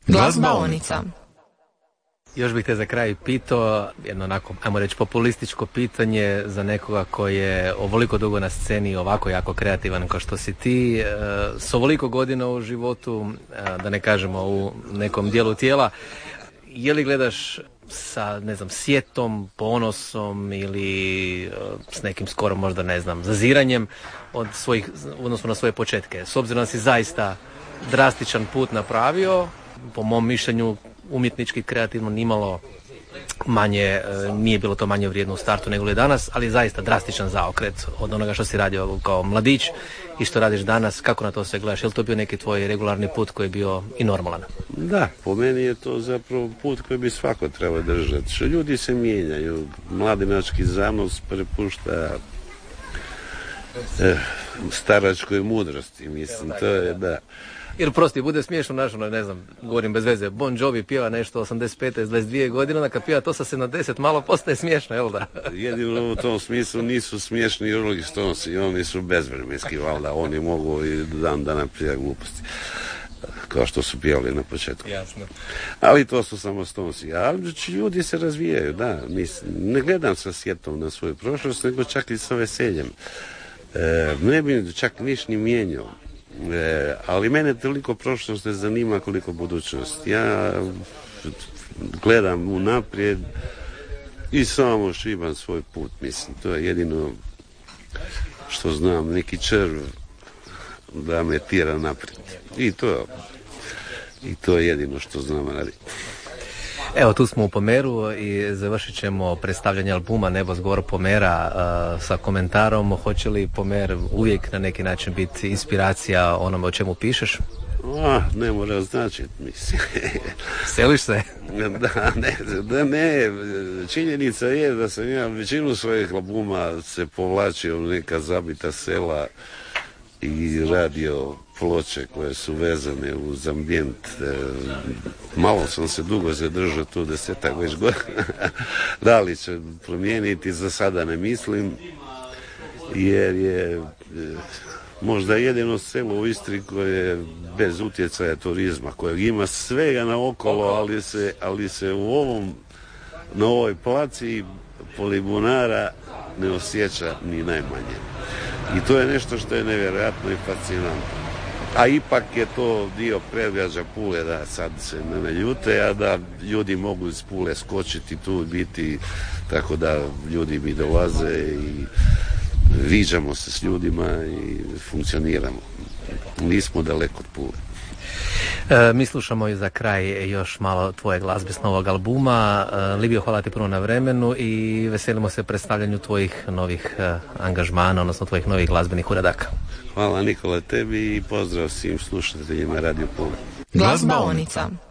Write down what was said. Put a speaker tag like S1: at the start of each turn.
S1: Glazbaonica.
S2: Još bih te za kraj pitao, jedno onako, ajmo reći, populističko pitanje za nekoga koji je ovoliko dugo na sceni, ovako jako kreativan kao što si ti, s ovoliko godina u životu, da ne kažemo u nekom dijelu tijela, je li gledaš sa, ne znam, sjetom, ponosom ili s nekim skoro možda, ne znam, zaziranjem od svojih, odnosno na svoje početke? S obzirom da si zaista drastičan put napravio, po mom mišljenju umjetnički, kreativno, nimalo manje, nije bilo to manje vrijedno u startu nego li danas, ali zaista drastičan zaokret od onoga što si radio kao mladić i što radiš danas. Kako na to se gledaš? Je li to bio neki tvoj regularni put koji je bio i normalan?
S3: Da, po meni je to zapravo put koji bi svako trebao držati. Što ljudi se mijenjaju, mladinački zanos prepušta staračkoj mudrosti, mislim, to je da.
S2: Jer prosti, bude smiješno našo, ne znam, govorim bez veze, Bon Jovi pjeva nešto 85. s 22 godine, onda kad pjeva to sa 70, malo postaje smiješno, jel da?
S3: Jedino u tom smislu nisu smiješni Rolling Stones i oni su bezvremenski, valjda, oni mogu i dan dana pjeva gluposti, kao što su pjevali na početku.
S2: Jasno.
S3: Ali to su samo Stonesi, ali ljudi se razvijaju, da, ne gledam sa sjetom na svoju prošlost, nego čak i sa veseljem. Ne bi čak niš ni mijenjao. Ali mene toliko prošlost ne zanima koliko budućnost. Ja gledam unaprijed i samo šibam svoj put, mislim. To je jedino što znam, neki črv da me tira naprijed. I to je jedino što znam raditi.
S2: Evo, tu smo u Pomeru i završit ćemo predstavljanje albuma Nebo zgor Pomera sa komentarom. Hoće li Pomer uvijek na neki način biti inspiracija onome o čemu pišeš?
S3: Ne mora značiti, mislim.
S2: Seliš se?
S3: Ne, činjenica je da sam ja većinu svojih albuma se povlačio u neka zabita sela i radio ploče koje su vezane uz ambijent. Malo sam se dugo zadržao tu, 10 već godina. Da li će promijeniti, za sada ne mislim, jer je možda jedino selo u Istri koje je bez utjecaja turizma, kojeg ima svega naokolo, ali se na ovoj placi Polibunara ne osjeća ni najmanje. I to je nešto što je nevjerojatno i fascinantno. A ipak je to dio predgrađa Pule, da sad se ne ljute, a da ljudi mogu iz Pule skočiti tu i biti, tako da ljudi mi dolaze i viđamo se s ljudima i funkcioniramo. Nismo daleko od Pule.
S2: Mi slušamo i za kraj još malo tvoje glazbe s novog albuma. Livio, hvala ti puno na vremenu i veselimo se predstavljanju tvojih novih angažmana, odnosno tvojih novih glazbenih uradaka.
S3: Hvala Nikola tebi i pozdrav svim slušateljima Radio Pule.
S1: Glazbaonica.